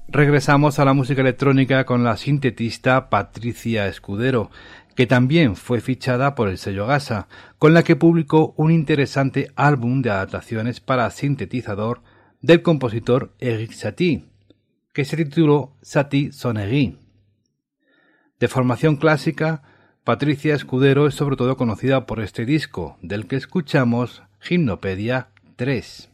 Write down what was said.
Regresamos a la música electrónica con la sintetista Patricia Escudero, que también fue fichada por el sello Gasa, con la que publicó un interesante álbum de adaptaciones para sintetizador del compositor Eric Satie, que se tituló Satie Sonnerie. De formación clásica, Patricia Escudero es sobre todo conocida por este disco, del que escuchamos Gimnopedia 3.